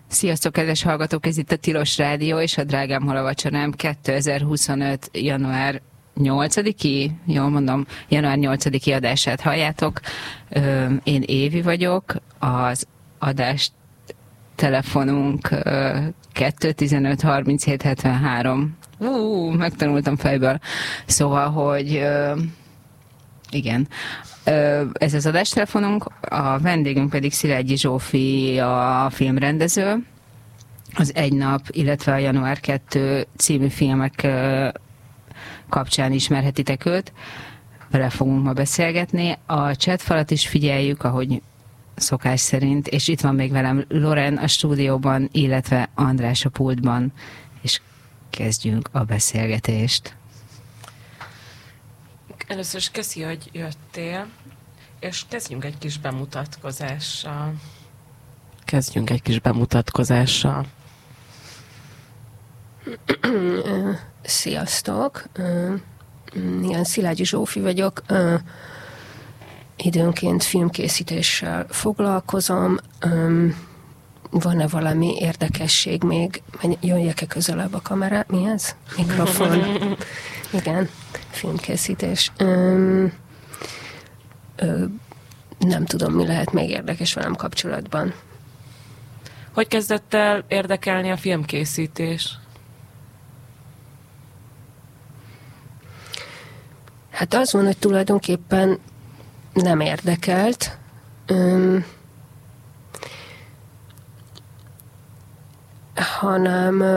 Sziasztok, kedves hallgatók! Ez itt a Tilos Rádió, és a Drágám hol a vacsorám 2025. január 8-i, jól mondom, január 8-i adását halljátok. Én Évi vagyok, az adás telefonunk 215 37 73. Megtanultam fejből. Szóval, hogy igen. Ez az adástelefonunk, a vendégünk pedig Szilágyi Zsófi, a filmrendező. Az Egy nap, illetve a Január 2 című filmek kapcsán ismerhetitek őt. Vele fogunk ma beszélgetni. A chatfalat is figyeljük, ahogy szokás szerint, és itt van még velem Loren a stúdióban, illetve András a pultban, és kezdjünk a beszélgetést. Először is köszi, hogy jöttél, és kezdjünk egy kis bemutatkozással. Sziasztok! Ilyen Szilágyi Zsófi vagyok. Időnként filmkészítéssel foglalkozom. Van-e valami érdekesség még? Jöjjek-e közelebb a kamera? Mi ez? Mikrofon. Igen, filmkészítés. Nem tudom, mi lehet még érdekes velem kapcsolatban. Hogy kezdett el érdekelni a filmkészítés? Hát az van, hogy tulajdonképpen nem érdekelt. Hanem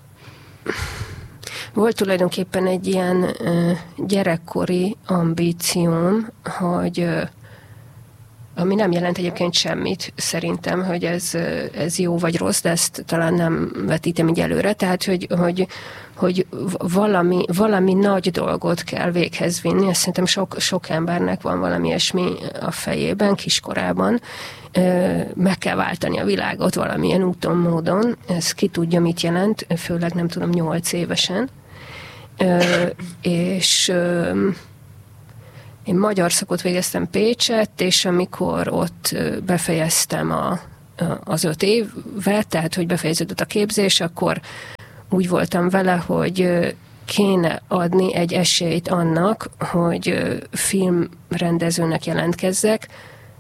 volt tulajdonképpen egy ilyen gyerekkori ambícióm, hogy ami nem jelent egyébként semmit szerintem, hogy ez jó vagy rossz, de ezt talán nem vetítem így előre, tehát hogy valami nagy dolgot kell véghez vinni, ezt szerintem sok embernek van valami ilyesmi a fejében, kiskorában, meg kell váltani a világot valamilyen úton, módon, ez ki tudja, mit jelent, főleg nem tudom, 8 évesen, és én magyar szakot végeztem Pécsett, és amikor ott befejeztem az 5 évet, tehát hogy befejeződött a képzés, akkor úgy voltam vele, hogy kéne adni egy esélyt annak, hogy filmrendezőnek jelentkezzek.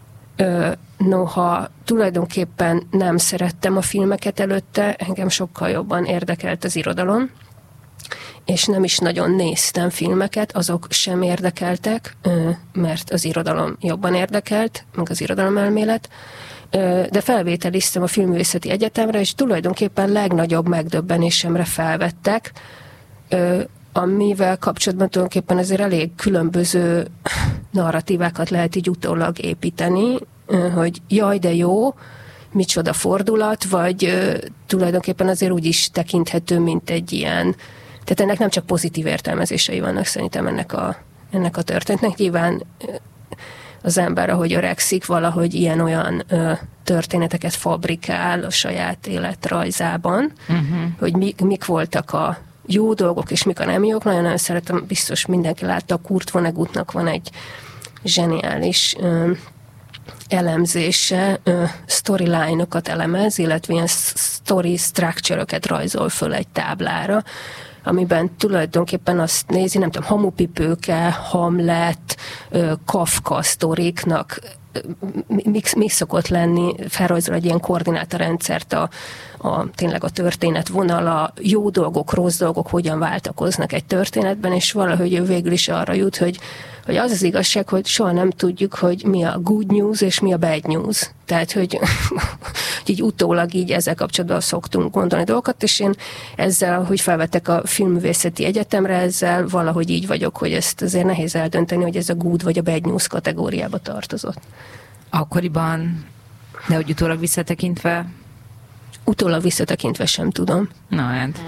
Noha tulajdonképpen nem szerettem a filmeket előtte, engem sokkal jobban érdekelt az irodalom, és nem is nagyon néztem filmeket, azok sem érdekeltek, mert az irodalom jobban érdekelt, meg az irodalomelmélet, de felvételiztem a Filmművészeti Egyetemre, és tulajdonképpen legnagyobb megdöbbenésemre felvettek, amivel kapcsolatban tulajdonképpen azért elég különböző narratívákat lehet így utólag építeni, hogy jaj, de jó, micsoda fordulat, vagy tulajdonképpen azért úgy is tekinthető, mint egy ilyen. Tehát ennek nem csak pozitív értelmezései vannak szerintem ennek a történetnek. Nyilván az ember, ahogy öregszik, valahogy ilyen-olyan történeteket fabrikál a saját életrajzában, hogy mik voltak a jó dolgok, és mik a nem jók. Nagyon-nagyon szeretem, biztos mindenki látta, a Kurt Vonnegutnak van egy zseniális elemzése, storyline-okat elemez, illetve ilyen story structure-öket rajzol föl egy táblára, amiben tulajdonképpen azt nézi, nem tudom, Hamupipőke, Hamlet, Kafka sztoriknak mi szokott lenni, felrajzol egy ilyen koordinátorrendszert tényleg a történet vonala, jó dolgok, rossz dolgok hogyan váltakoznak egy történetben, és valahogy ő végül is arra jut, hogy az igazság, hogy soha nem tudjuk, hogy mi a good news és mi a bad news. Tehát, hogy így utólag így ezzel kapcsolatban szoktunk gondolni dolgokat, és én ezzel, hogy felvettek a Filmművészeti Egyetemre, ezzel valahogy így vagyok, hogy ezt azért nehéz eldönteni, hogy ez a good vagy a bad news kategóriába tartozott. Akkoriban, de hogy utólag visszatekintve? Utólag visszatekintve sem tudom. Na hát.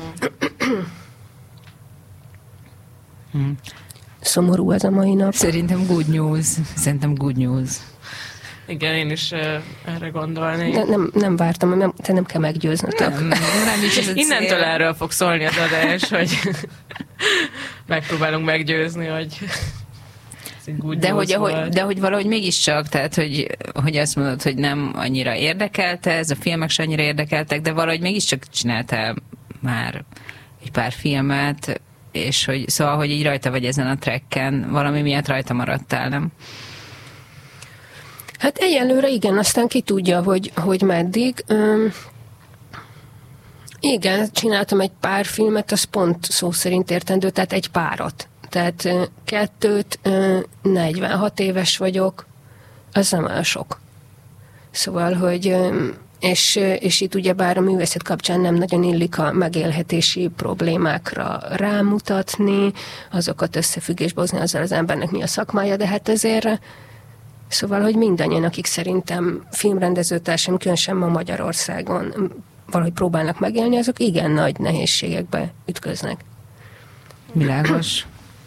Szomorú ez a mai nap. Szerintem good news. Igen, én is erre gondolnék. De nem vártam, te nem kell meggyőznötök. Nem is ez innentől erről fog szólni az adás, hogy megpróbálunk meggyőzni, hogy de hogy valahogy mégiscsak, tehát hogy azt mondod, hogy nem annyira érdekelte, ez a filmek sem annyira érdekeltek, de valahogy mégiscsak csináltál már egy pár filmet, és hogy szóval, hogy így rajta vagy ezen a tracken, valami miatt rajta maradtál, nem? Hát egyelőre igen, aztán ki tudja, hogy meddig. Igen, csináltam egy pár filmet, az pont szó szerint értendő, tehát egy párat. Tehát 46 éves vagyok, az nem olyan sok. Szóval, hogy és itt ugyebár a művészet kapcsán nem nagyon illik a megélhetési problémákra rámutatni, azokat összefüggésbe hozni azzal az embernek mi a szakmája, de hát ezért szóval, hogy mindannyian, akik szerintem filmrendezőtársam, különösen ma Magyarországon valahogy próbálnak megélni, azok igen nagy nehézségekbe ütköznek. Világos.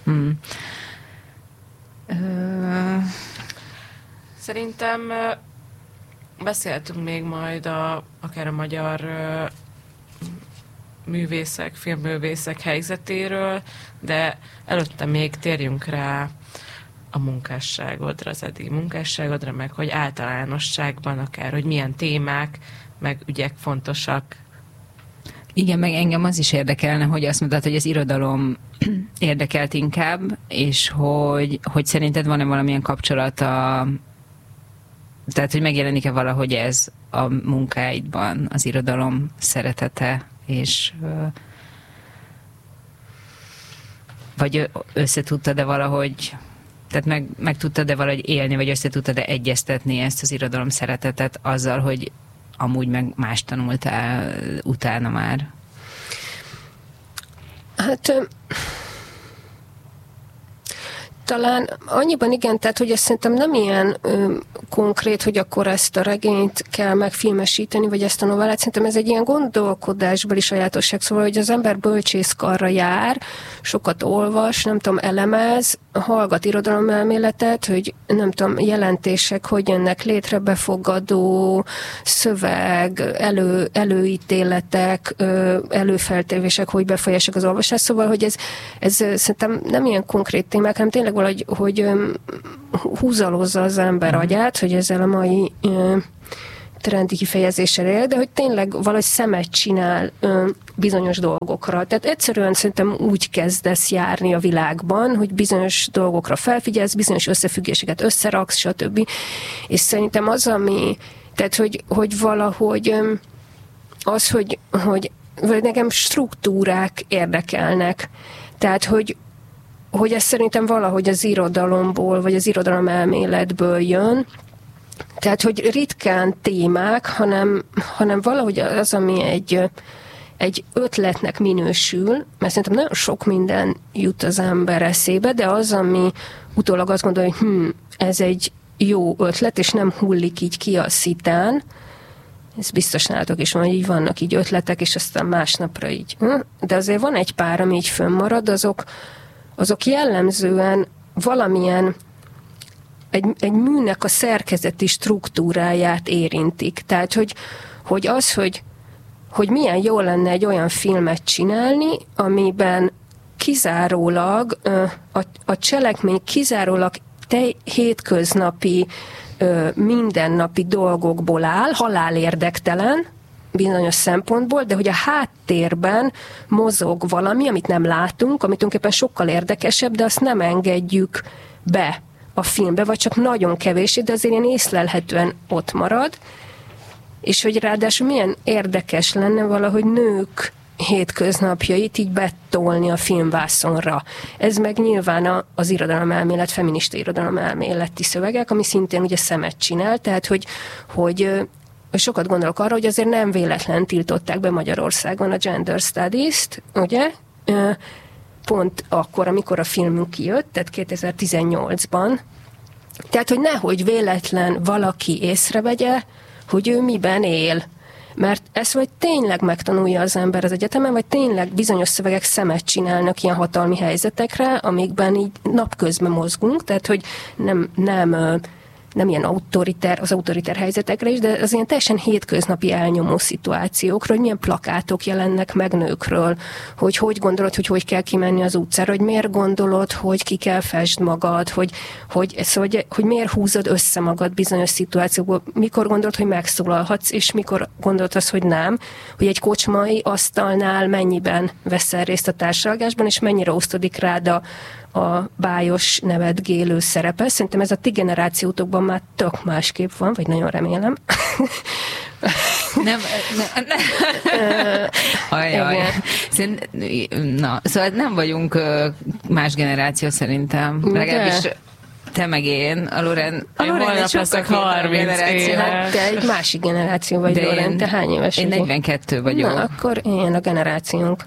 Szerintem beszéltünk még majd akár a magyar művészek, filmművészek helyzetéről, de előtte még térjünk rá a munkásságodra, az eddigi munkásságodra, meg hogy általánosságban akár, hogy milyen témák, meg ügyek fontosak. Igen, meg engem az is érdekelne, hogy azt mondtad, hogy az irodalom érdekelt inkább, és hogy szerinted van-e valamilyen kapcsolata, tehát, hogy megjelenik-e valahogy ez a munkáidban, az irodalom szeretete, és vagy összetudtad-e valahogy, tehát meg tudtad-e valahogy élni, vagy összetudtad-e egyeztetni ezt az irodalom szeretetet azzal, hogy amúgy meg más tanultál utána már? Hát talán annyiban igen, tehát hogy ez szerintem nem ilyen konkrét, hogy akkor ezt a regényt kell megfilmesíteni, vagy ezt a novellát. Szerintem ez egy ilyen gondolkodásbeli sajátosság, szóval, hogy az ember bölcsészkarra jár, sokat olvas, nem tudom, elemez, hallgat irodalomelméletet, hogy nem tudom, jelentések, hogy jönnek létre, befogadó szöveg, előítéletek, előfeltevések, hogy befolyásolják az olvasást, szóval, hogy ez szerintem nem ilyen konkrét témák, hanem tényleg valahogy, hogy húzalozza az ember agyát, hogy ezzel a mai trendi kifejezéssel él, de hogy tényleg valahogy szemet csinál bizonyos dolgokra. Tehát egyszerűen szerintem úgy kezdesz járni a világban, hogy bizonyos dolgokra felfigyelsz, bizonyos összefüggéseket összeraksz, stb. És szerintem az, ami, tehát hogy valahogy az, hogy nekem struktúrák érdekelnek. Tehát, hogy ez szerintem valahogy az irodalomból, vagy az irodalom elméletből jön. Tehát, hogy ritkán témák, hanem valahogy az, ami egy ötletnek minősül, mert szerintem nagyon sok minden jut az ember eszébe, de az, ami utólag azt gondolja, hogy ez egy jó ötlet, és nem hullik így ki a szitán. Ez biztos nálatok is van, hogy így vannak így ötletek, és aztán másnapra így. De azért van egy pár, ami így fönnmarad, azok jellemzően valamilyen egy műnek a szerkezeti struktúráját érintik. Tehát, hogy az, hogy milyen jó lenne egy olyan filmet csinálni, amiben kizárólag a cselekmény kizárólag hétköznapi, mindennapi dolgokból áll, halálérdektelen, bizonyos szempontból, de hogy a háttérben mozog valami, amit nem látunk, amit tulajdonképpen sokkal érdekesebb, de azt nem engedjük be a filmbe, vagy csak nagyon kevés, de azért ilyen észlelhetően ott marad, és hogy ráadásul milyen érdekes lenne valahogy nők hétköznapjait így betolni a filmvászonra. Ez meg nyilván az irodalomelmélet, feminista irodalomelméleti szövegek, ami szintén ugye szemet csinál, tehát hogy sokat gondolok arra, hogy azért nem véletlen tiltották be Magyarországon a gender studies-t, ugye? Pont akkor, amikor a filmünk kijött, tehát 2018-ban. Tehát, hogy nehogy véletlen valaki észrevegye, hogy ő miben él. Mert ezt vagy tényleg megtanulja az ember az egyetemen, vagy tényleg bizonyos szövegek szemet csinálnak ilyen hatalmi helyzetekre, amikben így napközben mozgunk, tehát, hogy nem nem ilyen az autoritár helyzetekre is, de az ilyen teljesen hétköznapi elnyomó szituációkról, hogy milyen plakátok jelennek meg nőkről, hogy gondolod, hogy kell kimenni az utcára, hogy miért gondolod, hogy ki kell fesd magad, hogy miért húzod össze magad bizonyos szituációkból, mikor gondolod, hogy megszólalhatsz, és mikor gondolod azt, hogy nem, hogy egy kocsmai asztalnál mennyiben veszel részt a társalgásban, és mennyire osztodik rád a bájos nevetgélő szerepe. Szerintem ez a ti generációtokban már tök másképp van, vagy nagyon remélem. Nem. Ajaj. Szóval nem vagyunk más generáció szerintem. Legalábbis te meg én, a Loren leszek 30 éve. Hát te egy másik generáció vagy, Loren, te hány éves vagy? Én 42 vagyok. Na, akkor én a generációnk.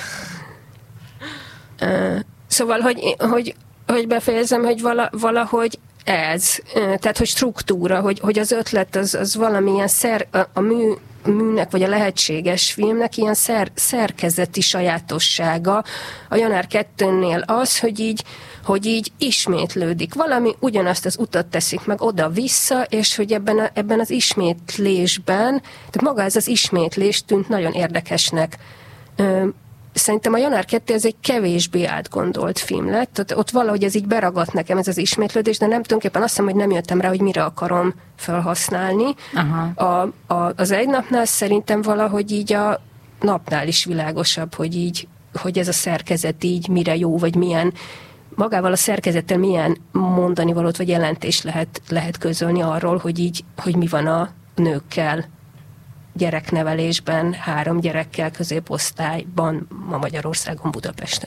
Szóval, hogy befejezem, hogy valahogy ez, tehát, hogy struktúra, hogy az ötlet az valamilyen a műnek, vagy a lehetséges filmnek ilyen szerkezeti sajátossága. A Január 2-nél az, hogy így ismétlődik valami, ugyanazt az utat teszik meg oda-vissza, és hogy ebben az ismétlésben, tehát maga ez az ismétlés tűnt nagyon érdekesnek. Szerintem a Január 2 ez egy kevésbé átgondolt film lett. Tehát ott valahogy ez így beragadt nekem, ez az ismétlődés, de nem tulajdonképpen azt hiszem, hogy nem jöttem rá, hogy mire akarom felhasználni. Az egy napnál szerintem valahogy így a napnál is világosabb, hogy ez a szerkezet így mire jó, vagy milyen, magával a szerkezettel milyen mondani valót, vagy jelentést lehet közölni arról, hogy mi van a nőkkel gyereknevelésben, 3 gyerekkel középosztályban, ma Magyarországon, Budapesten.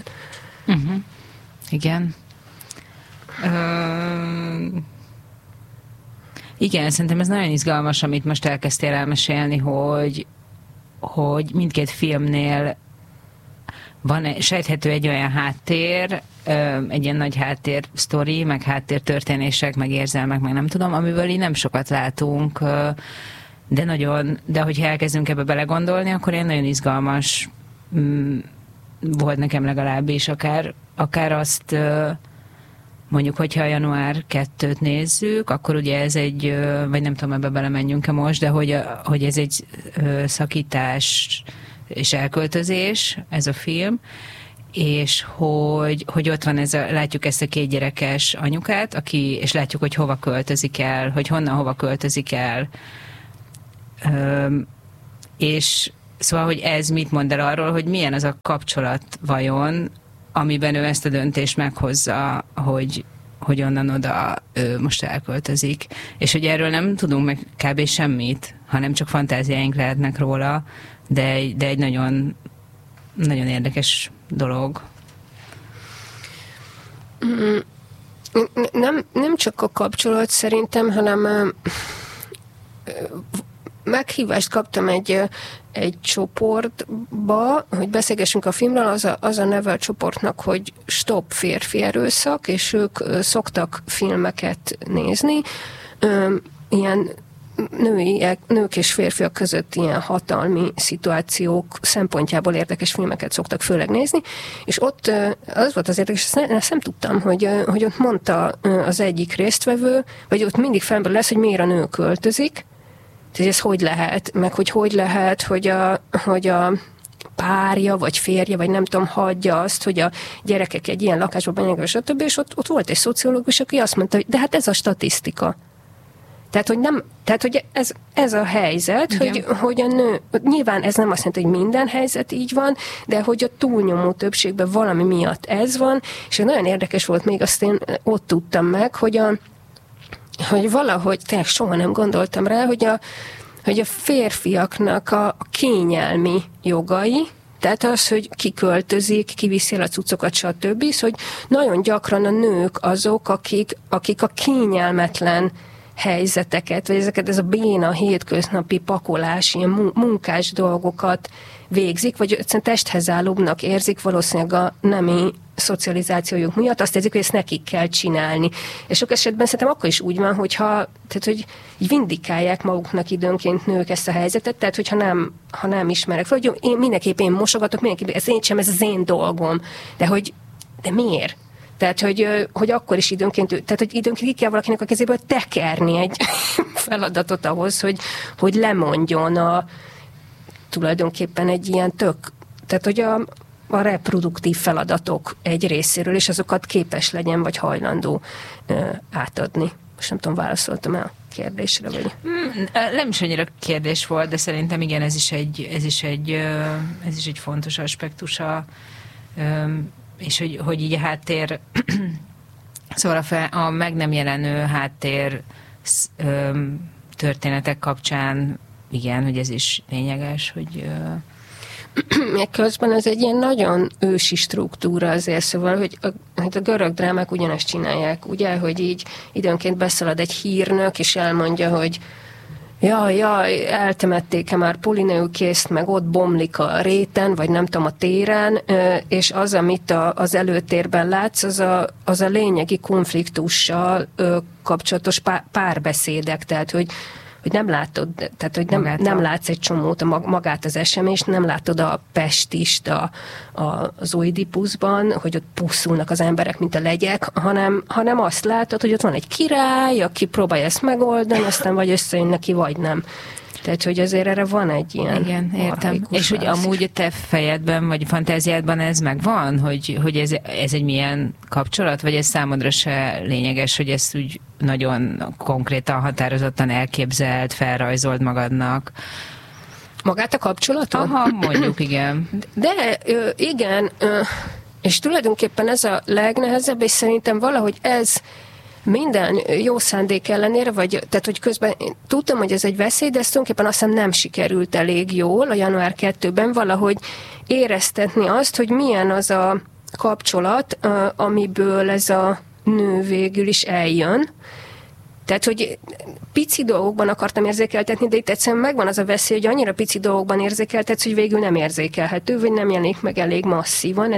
Igen. Igen, szerintem ez nagyon izgalmas, amit most elkezdtél elmesélni, hogy mindkét filmnél van sejthető egy olyan háttér, egy ilyen nagy háttér sztori, meg háttér történések, meg érzelmek, meg nem tudom, amiből így nem sokat látunk, de hogyha elkezdünk ebbe belegondolni, akkor én nagyon izgalmas volt nekem legalábbis, akár azt mondjuk, hogyha a Január 2-t nézzük, akkor ugye ez egy, vagy nem tudom, ebbe belemenjünk-e most, de hogy ez egy szakítás és elköltözés, ez a film, és hogy ott van látjuk ezt a 2 gyerekes anyukát, és látjuk, hogy hova költözik el, hogy hova költözik el, és szóval, hogy ez mit mond el arról, hogy milyen az a kapcsolat vajon, amiben ő ezt a döntést meghozza, hogy onnan oda ő most elköltözik. És hogy erről nem tudunk meg kb. Semmit, hanem csak fantáziáink lehetnek róla, de egy nagyon, nagyon érdekes dolog. Nem csak a kapcsolat szerintem, hanem meghívást kaptam egy csoportba, hogy beszélgessünk a filmről, az a neve a csoportnak, hogy Stop férfi erőszak, és ők szoktak filmeket nézni, ilyen nők és férfiak között ilyen hatalmi szituációk szempontjából érdekes filmeket szoktak főleg nézni, és ott az volt az érdekes, ezt nem tudtam, hogy ott mondta az egyik résztvevő, vagy ott mindig felmerül lesz, hogy miért a nő költözik, tehát ez hogy lehet, meg hogy lehet, hogy a párja, vagy férje, vagy nem tudom, hagyja azt, hogy a gyerekek egy ilyen lakásban banyagol, stb. És ott volt egy szociológus, aki azt mondta, hogy de hát ez a statisztika. Tehát, hogy ez a helyzet, hogy a nő, nyilván ez nem azt jelenti, hogy minden helyzet így van, de hogy a túlnyomó többségben valami miatt ez van, és nagyon érdekes volt még, azt én ott tudtam meg, hogy valahogy, tényleg soha nem gondoltam rá, hogy a férfiaknak a kényelmi jogai, tehát az, hogy ki költözik, ki viszi el a cuccokat, stb., hogy nagyon gyakran a nők azok, akik a kényelmetlen helyzeteket, vagy ez a béna hétköznapi pakolás, ilyen munkás dolgokat végzik, vagy egyszerűen testhez állóbbnak érzik valószínűleg a nemi szocializációjuk miatt, azt érzik, hogy ezt nekik kell csinálni. És sok esetben szerintem akkor is úgy van, hogy így vindikálják maguknak időnként nők ezt a helyzetet, tehát ha nem ismerek fel, hogy mindenképp én mosogatok, mindenképp ez az én dolgom. De miért? Tehát, hogy akkor is időnként, tehát, hogy időnként ki kell valakinek a kezéből tekerni egy feladatot ahhoz, hogy lemondjon tulajdonképpen egy ilyen tehát, hogy a reproduktív feladatok egy részéről, és azokat képes legyen, vagy hajlandó átadni. Most nem tudom, válaszoltam el a kérdésre, vagy... Nem is annyira kérdés volt, de szerintem igen, ez is egy fontos aspektusa, és hogy így a háttér, szóval a meg nem jelenő háttér történetek kapcsán, igen, hogy ez is lényeges, hogy... Közben ez egy ilyen nagyon ősi struktúra azért, szóval, hogy a görög drámák ugyanezt csinálják, ugye, hogy így időnként beszalad egy hírnök, és elmondja, hogy jaj, eltemették-e már Polineukészt, meg ott bomlik a réten, vagy nem tudom, a téren, és az, amit az előtérben látsz, az a lényegi konfliktussal kapcsolatos párbeszédek, tehát, hogy nem látod, tehát hogy nem látsz egy csomót, magát az esemést, nem látod a pestist az Oidipuszban, hogy ott puszulnak az emberek, mint a legyek, hanem azt látod, hogy ott van egy király, aki próbálja ezt megoldani, aztán vagy összejön neki, vagy nem. Tehát, hogy azért erre van egy ilyen... Igen, értem. És hogy amúgy a te fejedben, vagy fantáziádban ez megvan, hogy ez egy milyen kapcsolat, vagy ez számodra se lényeges, hogy ezt úgy nagyon konkrétan, határozottan elképzelt, felrajzold magadnak? Magát a kapcsolatot? Aha, mondjuk, igen. De igen, és tulajdonképpen ez a legnehezebb, és szerintem valahogy ez minden jó szándék ellenére, tehát hogy közben tudtam, hogy ez egy veszély, de ezt tulajdonképpen azt hiszem nem sikerült elég jól a január 2-ben valahogy éreztetni azt, hogy milyen az a kapcsolat, amiből ez a nő végül is eljön. Tehát, hogy pici dolgokban akartam érzékeltetni, de itt egyszerűen megvan az a veszély, hogy annyira pici dolgokban érzékeltetsz, hogy végül nem érzékelhető, vagy nem jelenik meg elég masszívan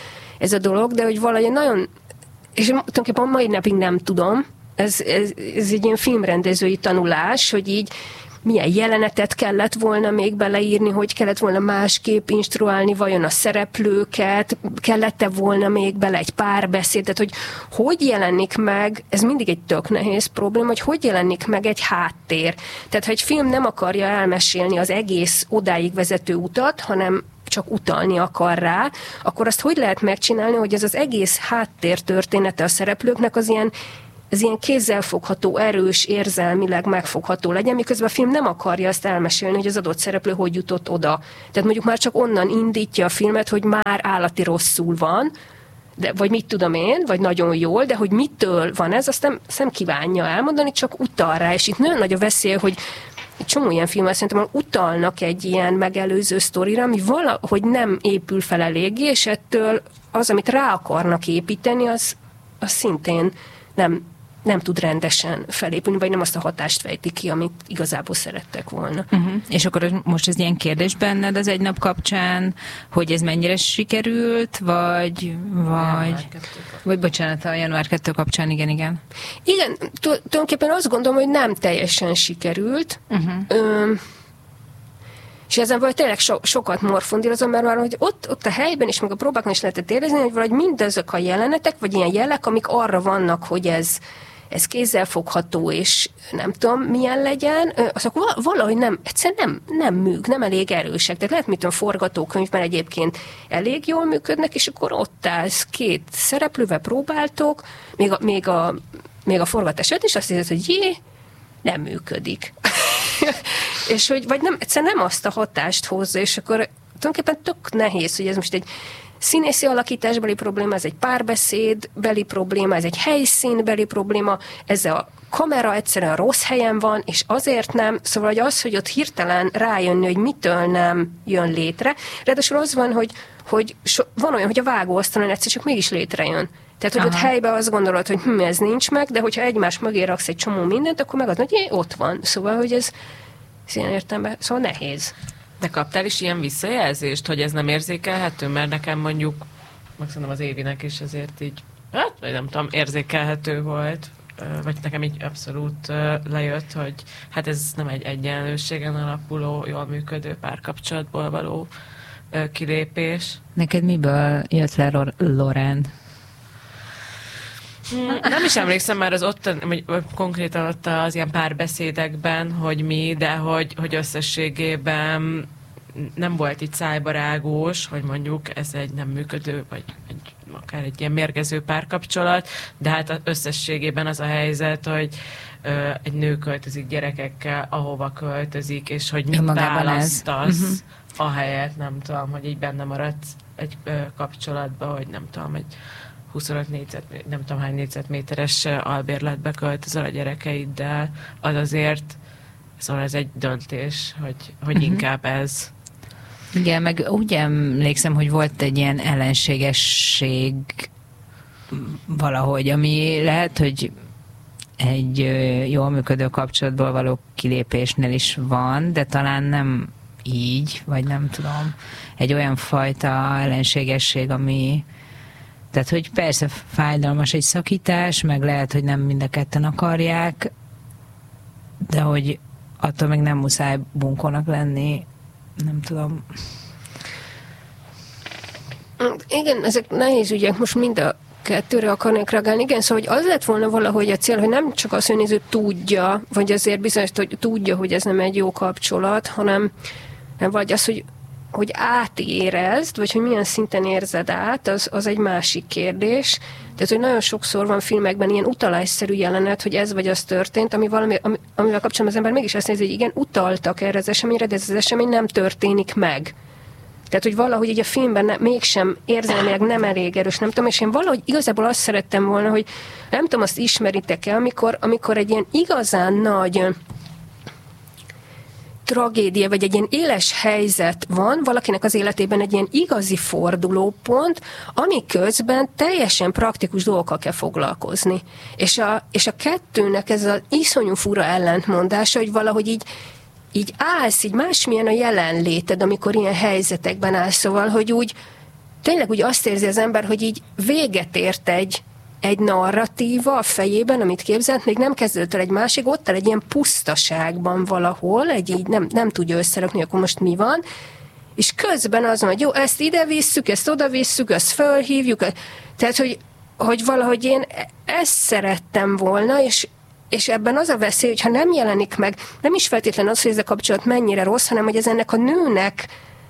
ez a dolog, de hogy valahogy nagyon, és tulajdonképpen mai napig nem tudom, ez egy ilyen filmrendezői tanulás, hogy így milyen jelenetet kellett volna még beleírni, hogy kellett volna másképp instruálni, vajon a szereplőket, kellett-e volna még bele egy párbeszéd, tehát hogy jelenik meg, ez mindig egy tök nehéz probléma, hogy jelenik meg egy háttér. Tehát ha egy film nem akarja elmesélni az egész odáig vezető utat, hanem csak utalni akar rá, akkor azt hogy lehet megcsinálni, hogy ez az egész háttér története a szereplőknek az ilyen kézzelfogható, erős, érzelmileg megfogható legyen, miközben a film nem akarja azt elmesélni, hogy az adott szereplő hogy jutott oda. Tehát mondjuk már csak onnan indítja a filmet, hogy már állati rosszul van, vagy mit tudom én, vagy nagyon jól, de hogy mitől van ez, azt nem kívánja elmondani, csak utal rá. És itt nagyon nagy a veszély, hogy egy csomó ilyen filmmel szerintem utalnak egy ilyen megelőző sztorira, ami valahogy nem épül fel eléggé, és ettől az, amit rá akarnak építeni, az szintén nem tud rendesen felépülni, vagy nem azt a hatást fejti ki, amit igazából szerettek volna. És akkor most ez ilyen kérdés benned az Egy nap kapcsán, hogy ez mennyire sikerült, vagy bocsánat, a január 2 kapcsán, igen. Igen, tulajdonképpen azt gondolom, hogy nem teljesen sikerült, és ezen valahogy tényleg sokat morfondírozom, mert már hogy ott a helyben is, meg a próbákon is lehetett érezni, hogy valahogy mindazok a jelenetek, vagy ilyen jelek, amik arra vannak, hogy ez kézzelfogható, és nem tudom, milyen legyen, azok valahogy egyszerűen nem elég erősek. Tehát lehet, mint a forgatókönyvben egyébként elég jól működnek, és akkor ott állsz, két szereplővel próbáltok, még a forgatás előtt is azt hiszed, hogy nem működik. És hogy vagy egyszerűen nem azt a hatást hozza, és akkor tulajdonképpen tök nehéz, hogy ez most egy színészi alakításbeli probléma, ez egy párbeszédbeli probléma, ez egy helyszínbeli probléma, ez a kamera egyszerűen rossz helyen van, és azért nem, szóval hogy ott hirtelen rájönni, hogy mitől nem jön létre. Ráadásul az van, hogy van olyan, hogy a vágóasztalon egyszer csak mégis létrejön. Tehát, hogy ott helyben azt gondolod, hogy ez nincs meg, de hogyha egymás mögé raksz egy csomó mindent, akkor meg az, hogy ott van. Szóval, hogy ez ilyen értelemben, szóval nehéz. De kaptál is ilyen visszajelzést, hogy ez nem érzékelhető? Mert nekem mondjuk, meg szerintem az Évinek is azért így, vagy nem tudom, érzékelhető volt, vagy nekem így abszolút lejött, hogy hát ez nem egy egyenlőségen alapuló, jól működő párkapcsolatból való kilépés. Neked miből jött le, Lorán? Nem is emlékszem már az ott, vagy konkrétan ott az ilyen párbeszédekben, hogy mi, de hogy összességében nem volt itt szájbarágós, hogy mondjuk ez egy nem működő, vagy akár egy ilyen mérgező párkapcsolat, de hát összességében az a helyzet, hogy egy nő költözik gyerekekkel, ahova költözik, és hogy mit választasz, ahelyett, nem tudom, hogy így benne maradsz egy kapcsolatban, hogy nem tudom, egy 25 nem tudom hány négyzetméteres albérletbe költözöl a gyerekeiddel, az azért, szóval ez egy döntés, hogy inkább ez. Igen, meg úgy emlékszem, hogy volt egy ilyen ellenségesség valahogy, ami lehet, hogy egy jól működő kapcsolatból való kilépésnél is van, de talán nem így, vagy nem tudom, egy olyan fajta ellenségesség, ami tehát, hogy persze fájdalmas egy szakítás, meg lehet, hogy nem mind a ketten akarják, de hogy attól meg nem muszáj bunkónak lenni, nem tudom. Igen, ezek nehéz ügyek, most mind a kettőre akarnék reagálni. Igen, szóval hogy az lett volna valahogy a cél, hogy nem csak az önnéző tudja, vagy azért bizonyos, hogy tudja, hogy ez nem egy jó kapcsolat, hanem vagy az, hogy átérezd, vagy hogy milyen szinten érzed át, az egy másik kérdés. Tehát, hogy nagyon sokszor van filmekben ilyen utalásszerű jelenet, hogy ez vagy az történt, amivel kapcsolatban az ember mégis azt nézi, hogy igen, utaltak erre az eseményre, de ez az esemény nem történik meg. Tehát, hogy valahogy így a filmben mégsem érzelmileg nem elég erős, nem tudom, és én valahogy igazából azt szerettem volna, hogy nem tudom, azt ismeritek-e, amikor egy ilyen igazán nagy tragédia, vagy egy ilyen éles helyzet van, valakinek az életében egy ilyen igazi fordulópont, ami közben teljesen praktikus dolgokkal kell foglalkozni. És a kettőnek ez az iszonyú fura ellentmondása, hogy valahogy így állsz, így másmilyen a jelenléted, amikor ilyen helyzetekben állsz, szóval, hogy úgy tényleg úgy azt érzi az ember, hogy így véget ért egy narratíva a fejében, amit képzelt, még nem kezdődött el egy másik, ott el egy ilyen pusztaságban valahol, így nem tudja összerakni, akkor most mi van, és közben az van, hogy jó, ezt ide visszük, ezt oda visszük, ezt fölhívjuk, tehát, hogy valahogy én ezt szerettem volna, és ebben az a veszély, hogyha nem jelenik meg, nem is feltétlenül az, hogy ez a kapcsolat mennyire rossz, hanem hogy ez ennek a nőnek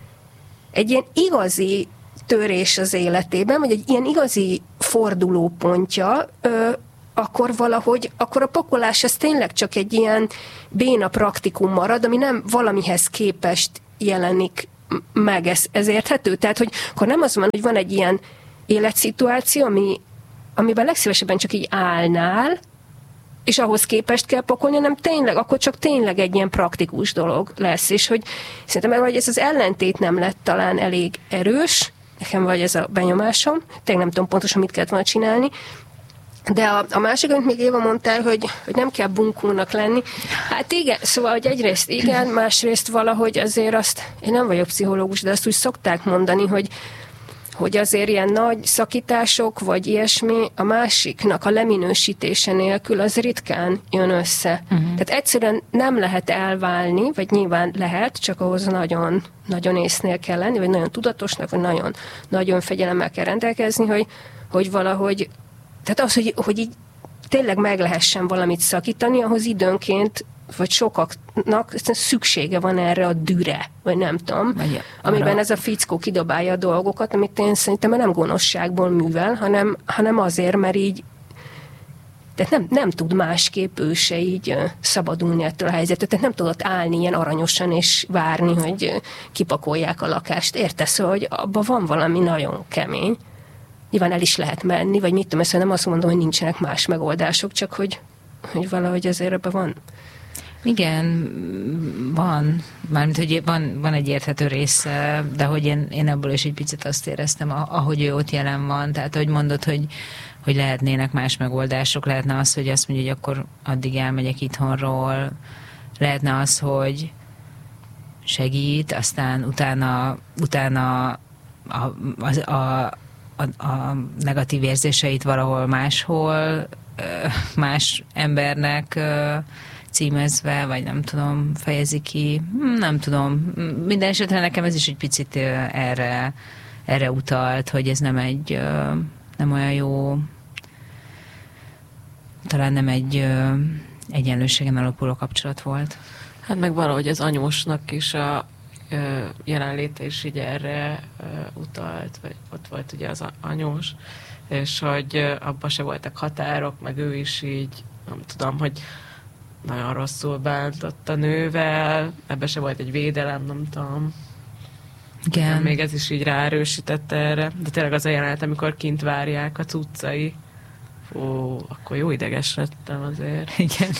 egy ilyen igazi törés az életében, vagy egy ilyen igazi fordulópontja, akkor valahogy, akkor a pakolás az tényleg csak egy ilyen béna praktikum marad, ami nem valamihez képest jelenik meg. Ez érthető? Tehát, hogy akkor nem az van, hogy van egy ilyen életszituáció, amiben legszívesebben csak így állnál, és ahhoz képest kell pakolni, hanem tényleg, akkor csak tényleg egy ilyen praktikus dolog lesz, és hogy szerintem hogy ez az ellentét nem lett talán elég erős, nekem vagy ez a benyomásom, tényleg nem tudom pontosan mit kellett volna csinálni, de a másik, amit még Éva mondtál, hogy nem kell bunkónak lenni. Hát igen, szóval, hogy egyrészt igen, másrészt valahogy azért azt, én nem vagyok pszichológus, de azt úgy szokták mondani, hogy azért ilyen nagy szakítások, vagy ilyesmi, a másiknak a leminősítése nélkül az ritkán jön össze. Tehát egyszerűen nem lehet elválni, vagy nyilván lehet, csak ahhoz nagyon, nagyon észnél kell lenni, vagy nagyon tudatosnak, vagy nagyon, nagyon fegyelemmel kell rendelkezni, hogy valahogy, tehát az, hogy így tényleg meg lehessen valamit szakítani, ahhoz időnként vagy sokaknak szüksége van erre a düre, vagy nem tudom, amiben ez a fickó kidobálja a dolgokat, amit én szerintem nem gonoszságból művel, hanem azért, mert így tehát nem tud másképp ő se így szabadulni ettől a helyzettől, tehát nem tudott állni ilyen aranyosan és várni, hogy kipakolják a lakást. Értesz, szóval, hogy abban van valami nagyon kemény. Nyilván el is lehet menni, vagy mit tudom, ezt nem azt mondom, hogy nincsenek más megoldások, csak hogy valahogy azért ebben van. Igen, van. Mármint, hogy van egy érthető része, de hogy én ebből is egy picit azt éreztem, ahogy ő ott jelen van. Tehát, hogy mondod, hogy lehetnének más megoldások. Lehetne az, hogy azt mondja, hogy akkor addig elmegyek itthonról. Lehetne az, hogy segít, aztán utána a negatív érzéseit valahol máshol, más embernek címezve, vagy nem tudom, fejezi ki. Nem tudom. Minden esetre nekem ez is egy picit erre utalt, hogy ez nem olyan jó talán nem egy egyenlőségen alapuló kapcsolat volt. Hát meg valahogy az anyósnak is a jelenléte is így erre utalt, vagy ott volt ugye az anyós, és hogy abban se voltak határok, meg ő is így, nem tudom, hogy nagyon rosszul bántott a nővel, ebben se volt egy védelem, nem tudom. Igen. Még ez is így ráerősítette erre, de tényleg az a jelenet, amikor kint várják a cuccai, akkor jó ideges lettem azért. Igen.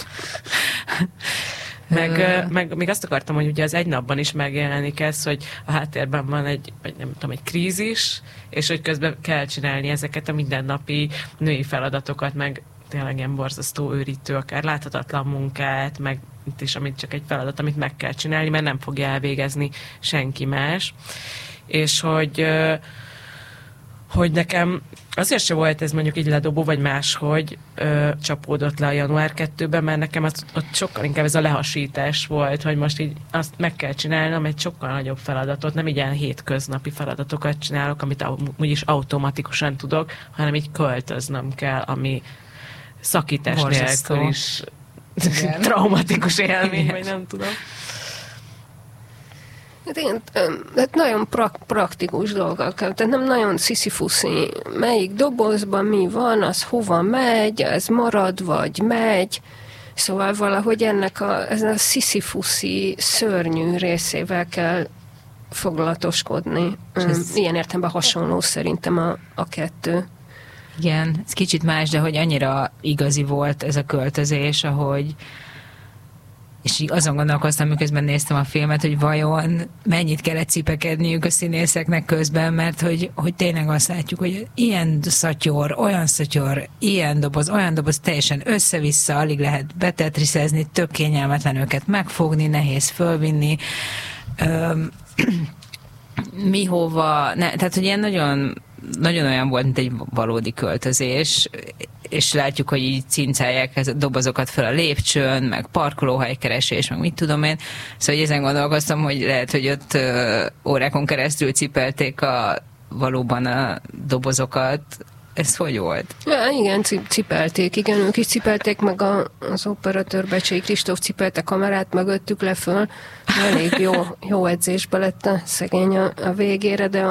Meg még azt akartam, hogy ugye az egy napban is megjelenik ez, hogy a háttérben van egy krízis, és hogy közben kell csinálni ezeket a mindennapi női feladatokat, meg tényleg ilyen borzasztó őrítő, akár láthatatlan munkát, meg itt is, amit csak egy feladat, amit meg kell csinálni, mert nem fogja elvégezni senki más. És hogy nekem azért se volt ez mondjuk így ledobó, vagy máshogy csapódott le a január 2-ben, mert nekem ott sokkal inkább ez a lehasítás volt, hogy most így azt meg kell csinálnom, egy sokkal nagyobb feladatot, nem így ilyen hétköznapi feladatokat csinálok, amit úgyis automatikusan tudok, hanem így költöznöm kell, ami szakítás nélkül is traumatikus élmény, vagy nem tudom. Hát nagyon praktikus dolgok, tehát nem nagyon sziszifuszi. Melyik dobozban mi van, az hova megy, ez marad, vagy megy. Szóval valahogy ez a sziszifuszi szörnyű részével kell foglalatoskodni. Ilyen értelemben hasonló szerintem a kettő. Igen, ez kicsit más, de hogy annyira igazi volt ez a költözés, ahogy és így azon gondolkoztam, miközben néztem a filmet, hogy vajon mennyit kellett cipekedniük a színészeknek közben, mert hogy tényleg azt látjuk, hogy ilyen szatyor, olyan szatyor, ilyen doboz, olyan doboz, teljesen össze-vissza, alig lehet betetriszezni, tök kényelmetlen őket megfogni, nehéz fölvinni. Tehát, hogy ilyen nagyon, nagyon olyan volt, mint egy valódi költözés, és látjuk, hogy így cincálják a dobozokat fel a lépcsőn, meg parkolóhelykeresés, meg mit tudom én. Szóval hogy ezen gondolkoztam, hogy lehet, hogy ott órákon keresztül cipelték valóban a dobozokat. Ez hogy volt? Ja, igen, cipelték, igen, ők is cipelték, meg az operatőr Becsei Kristóf cipelte kamerát mögöttük le föl. Elég jó edzésbe lett a szegény a végére, de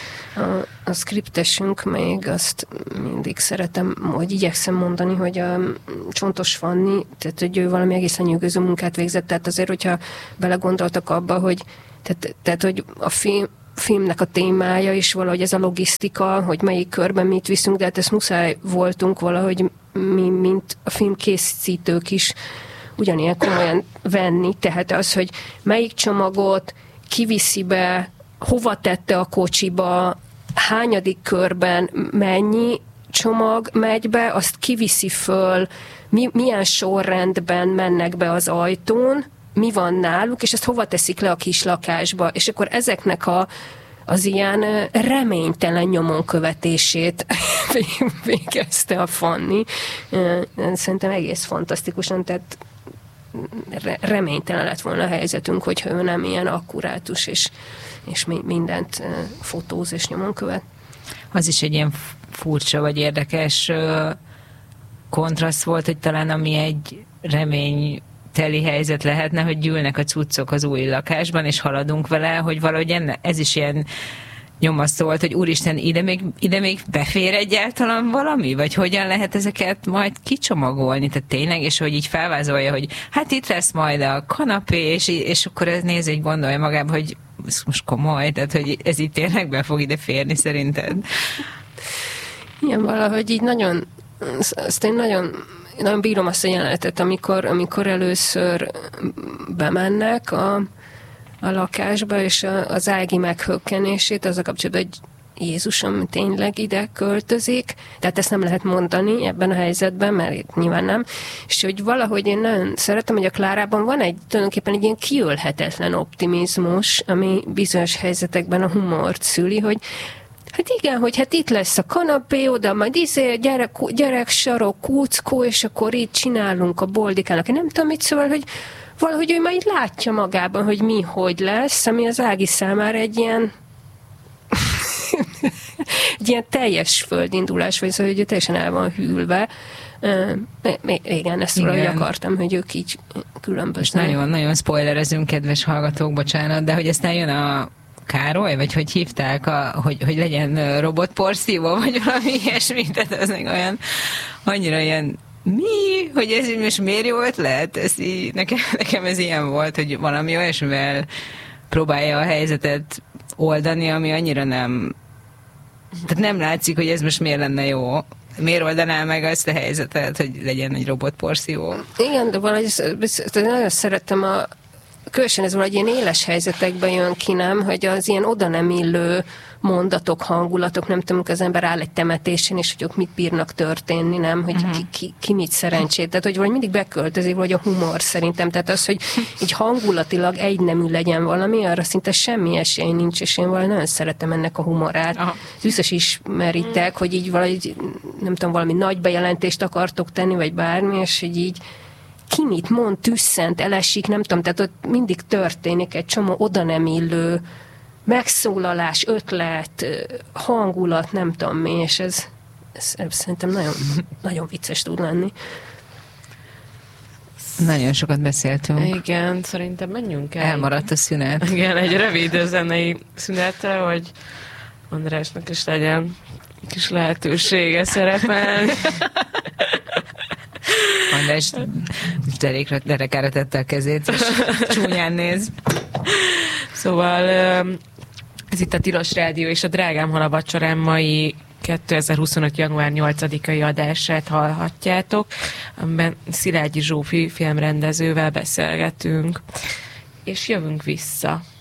a skriptesünk még azt mindig szeretem, hogy igyekszem mondani, hogy a Csontos Fanni, tehát hogy ő valami egészen nyűgöző munkát végzett, tehát azért, hogyha belegondoltak abba, hogy tehát hogy a filmnek a témája is valahogy ez a logisztika, hogy melyik körben mit viszünk, de hát ezt muszáj voltunk valahogy mi, mint a filmkészítők is ugyanilyen komolyan venni, tehát az, hogy melyik csomagot kiviszi be, hova tette a kocsiba, hányadik körben mennyi csomag megy be, azt kiviszi föl, milyen sorrendben mennek be az ajtón, mi van náluk, és ezt hova teszik le a kis lakásba, és akkor ezeknek az ilyen reménytelen nyomon követését végezte a Fanni. Szerintem egész fantasztikusan, tehát reménytelen lett volna a helyzetünk, hogyha ő nem ilyen akkurátus, és mindent fotóz és nyomon követ. Az is egy ilyen furcsa vagy érdekes kontraszt volt, hogy talán ami egy reményteli helyzet lehetne, hogy gyűlnek a cuccok az új lakásban, és haladunk vele, hogy valahogy ez is ilyen nyomasztó volt, hogy úristen, ide még befér egyáltalán valami? Vagy hogyan lehet ezeket majd kicsomagolni? Tehát tényleg, és hogy így felvázolja, hogy hát itt lesz majd a kanapé, és akkor ez néz, így gondolja magába, hogy ez most komoly, tehát hogy ez itt tényleg be fog ide férni szerinted? Igen, valahogy így nagyon, azt én nagyon bírom azt a jelenetet, amikor először bemennek a lakásba, és az Ági meghökkenését, az a kapcsolatban, hogy Jézusom tényleg ide költözik, tehát ezt nem lehet mondani ebben a helyzetben, mert itt nyilván nem, és hogy valahogy én nagyon szeretem, hogy a Klárában van tulajdonképpen egy ilyen kiölhetetlen optimizmus, ami bizonyos helyzetekben a humort szüli, hogy hát igen, hogy hát itt lesz a kanapé, oda majd gyerek sarok, kuckó, és akkor itt csinálunk a boldikának. Én nem tudom mit, szóval, hogy valahogy ő már így látja magában, hogy mi, hogy lesz, ami az Ági számára egy ilyen egy ilyen teljes földindulás, vagy szóval, hogy ő teljesen el van hűlve, Igen, ezt valahogy akartam, hogy ők így különböznek. Nagyon spoilerezünk, kedves hallgatók, bocsánat, de hogy aztán jön a Károly, vagy hogy hívták, hogy legyen robotporszívó, vagy valami ilyesmi, tehát az meg olyan, annyira ilyen mi? Hogy ez most miért jó ötlet? Ez nekem ez ilyen volt, hogy valami olyasmivel próbálja a helyzetet oldani, ami annyira nem... Tehát nem látszik, hogy ez most miért lenne jó. Miért oldaná meg azt a helyzetet, hogy legyen egy robotporszívó? Igen, de valahogy nagyon szerettem különösen ez valahogy ilyen éles helyzetekben jön ki, nem? Hogy az ilyen oda nem illő mondatok, hangulatok, nem tudom, az ember áll egy temetésen, és hogy ők mit bírnak történni, nem? Hogy ki mit szerencsét. Tehát, hogy vagy mindig beköltözik, vagy a humor szerintem. Tehát az, hogy így hangulatilag egynemű legyen valami, arra szinte semmi esély nincs, és én valahogy nagyon szeretem ennek a humorát. Biztos ismeritek, hogy így valahogy, nem tudom, valami nagy bejelentést akartok tenni, vagy bármi, és hogy így ki mit mond, tüsszent, elesik, nem tudom, tehát ott mindig történik egy csomó oda nem illő megszólalás, ötlet, hangulat, nem tudom mi, és ez szerintem nagyon, nagyon vicces tud lenni. Nagyon sokat beszéltünk. Igen, szerintem menjünk el. Elmaradt a szünet. Igen, egy rövid zenei szünetre, hogy Andrásnak is legyen kis lehetősége szerepelni. András derekára tette a kezét, és csúnyán néz. Szóval ez itt a Tilos Rádió és a Drágám hal a vacsorám mai 2025. január 8-ai adását hallhatjátok, amiben Szilágyi Zsófi filmrendezővel beszélgetünk, és jövünk vissza.